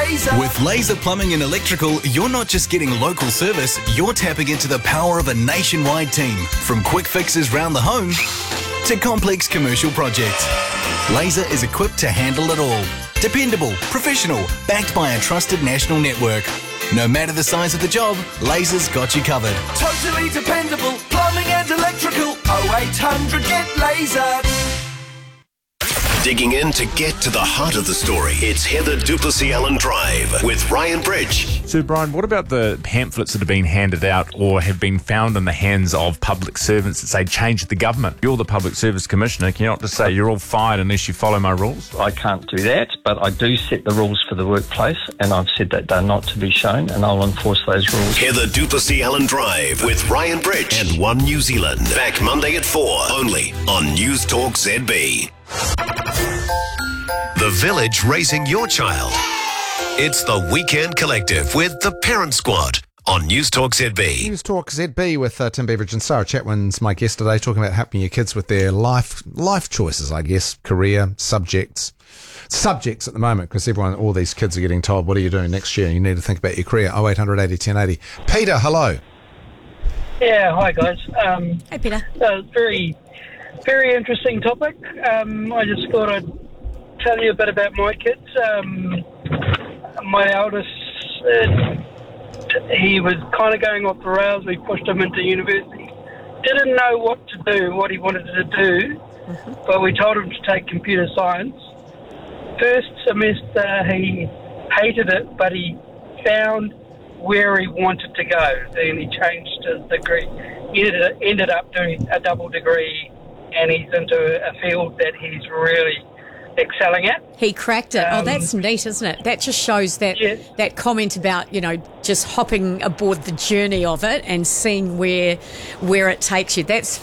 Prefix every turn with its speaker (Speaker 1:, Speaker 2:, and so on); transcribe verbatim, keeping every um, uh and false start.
Speaker 1: laser.
Speaker 2: With Laser Plumbing and Electrical, you're not just getting local service, you're tapping into the power of a nationwide team. From quick fixes round the home to complex commercial projects. Laser is equipped to handle it all. Dependable, professional, backed by a trusted national network. No matter the size of the job, Laser's got you covered.
Speaker 1: Totally dependable, plumbing and electrical. oh eight hundred get laser.
Speaker 3: Digging in to get to the heart of the story. It's Heather Duplessis Allen Drive with Ryan Bridge.
Speaker 4: So, Brian, what about the pamphlets that have been handed out or have been found in the hands of public servants that say change the government? You're the Public Service Commissioner. Can you not just say you're all fired unless you follow my rules?
Speaker 5: I can't do that, but I do set the rules for the workplace, and I've said that they're not to be shown, and I'll enforce those rules.
Speaker 3: Heather Duplessis Allen Drive with Ryan Bridge and One New Zealand. Back Monday at four, only on News Talk Z B. The Village raising your child. It's the Weekend Collective with the Parent Squad on News Talk Z B.
Speaker 6: News Talk Z B with uh, Tim Beveridge and Sarah Chatwin's my guest today, talking about helping your kids with their life life choices, I guess, career, subjects. Subjects at the moment, because everyone, all these kids are getting told, what are you doing next year? You need to think about your career. oh eight hundred eighty ten eighty. Peter, hello.
Speaker 7: Yeah, hi guys. Um,
Speaker 8: Hey, Peter.
Speaker 7: uh, very, very interesting topic. Um, I just thought I'd tell you a bit about my kids. Um, my eldest, uh, he was kind of going off the rails. We pushed him into university. Didn't know what to do, what he wanted to do, mm-hmm. but we told him to take computer science. First semester he hated it, but he found where he wanted to go. Then he changed his degree. He ended, ended up doing a double degree, and he's into a field that he's really excelling at.
Speaker 8: He cracked it.
Speaker 7: Um,
Speaker 8: oh, that's neat, isn't it? That just shows that
Speaker 7: yeah.
Speaker 8: that comment about, you know, just hopping aboard the journey of it and seeing where where it takes you. That's